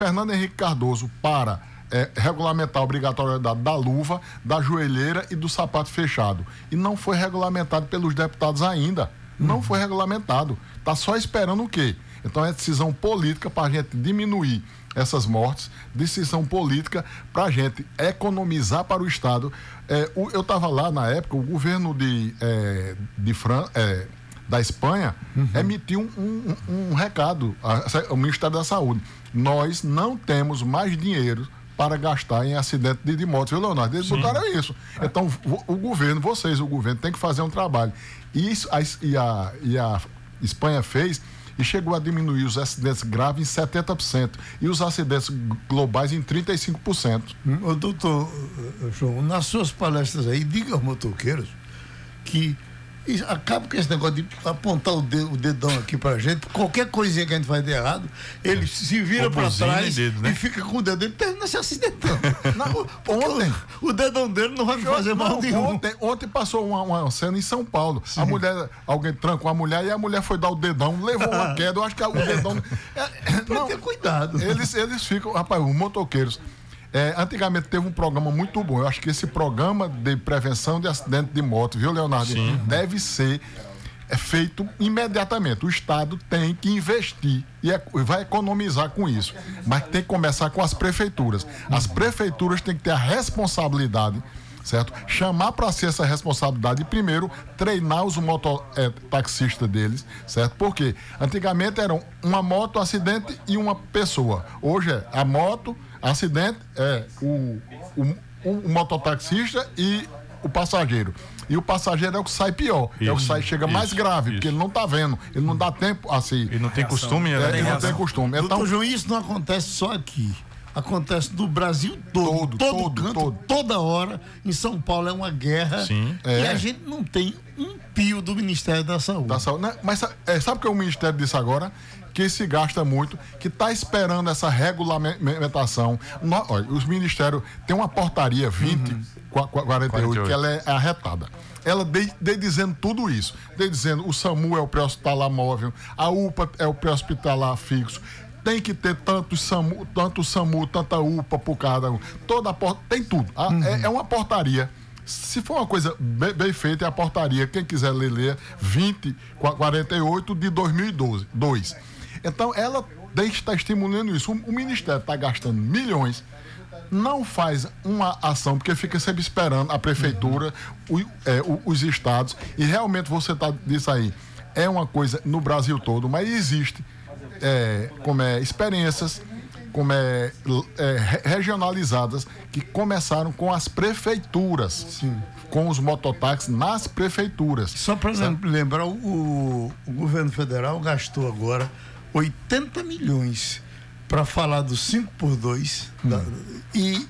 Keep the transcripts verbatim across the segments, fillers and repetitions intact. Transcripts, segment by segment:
Fernando Henrique Cardoso para é, regulamentar a obrigatoriedade da luva, da joelheira e do sapato fechado. E não foi regulamentado pelos deputados ainda. Não uhum. foi regulamentado. Está só esperando o quê? Então é decisão política para a gente diminuir essas mortes, decisão política para a gente economizar para o Estado. É, o, eu estava lá na época, o governo de, é, de Fran, é, da Espanha uhum. emitiu um, um, um recado ao Ministério da Saúde. Nós não temos mais dinheiro para gastar em acidente de, de moto, viu, Leonardo? Eles Sim. botaram isso. Então, o, o governo, vocês, o governo, tem que fazer um trabalho. E, isso, a, e, a, e a Espanha fez e chegou a diminuir os acidentes graves em setenta por cento e os acidentes globais em trinta e cinco por cento. Ô, doutor João, nas suas palestras aí, diga aos motoqueiros que e acaba com esse negócio de apontar o, dedo, o dedão aqui pra gente, qualquer coisinha que a gente faz de errado, ele se vira pra trás e, dedo, né? e fica com o dedo, ele termina se acidentando. Ontem, o, o dedão dele não vai me fazer não, mal nenhum. Ontem, ontem passou uma, uma cena em São Paulo. Sim. A mulher, alguém trancou a mulher e a mulher foi dar o dedão, levou uma queda, eu acho que o dedão. É, não, ter cuidado. Eles, eles ficam, rapaz, os motoqueiros. É, antigamente teve um programa muito bom. Eu acho que esse programa de prevenção de acidente de moto, viu, Leonardo? Sim. Deve ser é, feito imediatamente. O Estado tem que investir e é, vai economizar com isso. Mas tem que começar com as prefeituras. As prefeituras têm que ter a responsabilidade, certo? Chamar para si essa responsabilidade e primeiro treinar os mototaxistas é, deles, certo? Porque antigamente eram uma moto, acidente e uma pessoa. Hoje é a moto, acidente, é o, o, o mototaxista e o passageiro. E o passageiro é o que sai pior, isso, é o que sai, chega isso, mais grave, isso. porque ele não está vendo, ele não dá tempo assim. Ele não tem costume, é, né? Ele não tem costume. Então, então, João, isso não acontece só aqui. Acontece no Brasil todo, todo, todo, todo canto, todo. toda hora. Em São Paulo é uma guerra. Sim. E é. a gente não tem um pio do Ministério da Saúde. Da saúde né? Mas é, sabe o que o Ministério disse agora? Que se gasta muito, que está esperando essa regulamentação. No, olha, os ministérios tem uma portaria vinte, uhum. quarenta e oito, que ela é arretada. Ela de, de dizendo tudo isso. De dizendo o SAMU é o pré-hospitalar móvel, a U P A é o pré-hospitalar fixo. Tem que ter tanto SAMU, tanto SAMU, tanta U P A por cada um. Toda a porta, tem tudo. A, uhum. é, é uma portaria. Se for uma coisa bem, bem feita, é a portaria, quem quiser ler, ler vinte, quarenta e oito de dois mil e doze. Então, ela está estimulando isso. O, o Ministério está gastando milhões, não faz uma ação, porque fica sempre esperando a prefeitura, uhum. o, é, o, os estados, e realmente você está disso aí. É uma coisa no Brasil todo, mas existe é, como é, experiências como é, é, regionalizadas que começaram com as prefeituras. Sim. Com os mototáxis nas prefeituras. Só para lembrar, o, o governo federal gastou agora oitenta milhões para falar do cinco por dois hum. da, e,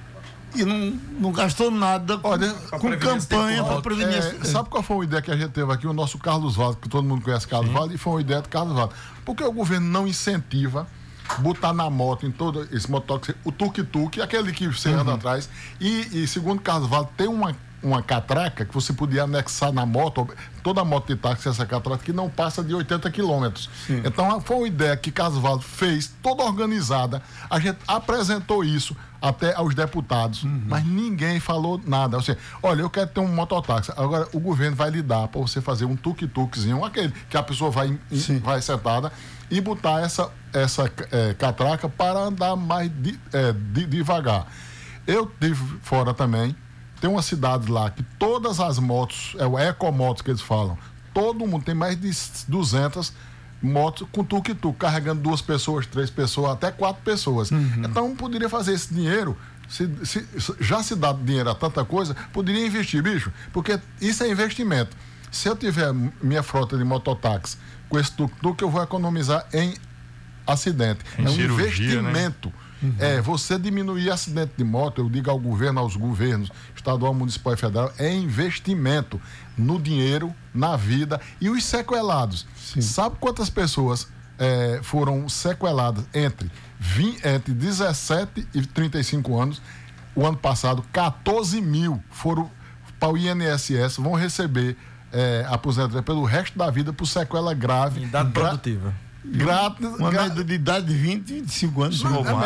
e não, não gastou nada com, Olha, com campanha para prevenir. É, sabe qual foi uma ideia que a gente teve aqui? O nosso Carlos Vaz, que todo mundo conhece Carlos Vaz, e foi uma ideia de Carlos Vaz. Porque o governo não incentiva botar na moto, em todo esse mototáxi, o tuk-tuk, aquele que você anda uhum. atrás, e, e segundo Carlos Vaz, tem uma uma catraca que você podia anexar na moto, toda moto de táxi essa catraca que não passa de oitenta quilômetros. Então foi uma ideia que Carlos fez, toda organizada, a gente apresentou isso até aos deputados, uhum. mas ninguém falou nada. Ou seja, olha, eu quero ter um mototáxi, agora o governo vai lhe dar para você fazer um tuk-tukzinho, aquele que a pessoa vai, vai sentada e botar essa, essa é, catraca para andar mais de, é, de, devagar. Eu estive fora também. Tem uma cidade lá que todas as motos, é o ecomotos que eles falam, todo mundo tem mais de duzentas motos com tuk-tuk, carregando duas pessoas, três pessoas, até quatro pessoas. Uhum. Então, poderia fazer esse dinheiro, se, se, já se dá dinheiro a tanta coisa, poderia investir, bicho, porque isso é investimento. Se eu tiver minha frota de mototáxi com esse tuk-tuk, eu vou economizar em acidente. Em é um cirurgia, investimento. Né? Uhum. É, você diminuir acidente de moto, eu digo ao governo, aos governos estadual, municipal e federal, é investimento no dinheiro, na vida e os sequelados. Sim. Sabe quantas pessoas é, foram sequeladas entre, vinte, entre dezessete e trinta e cinco anos? O ano passado, quatorze mil foram para o I N S S, vão receber é, aposentadoria pelo resto da vida por sequela grave. Idade produtiva. Grátis. Uma gra- média de idade de vinte, vinte e cinco anos. Não, ou é mais.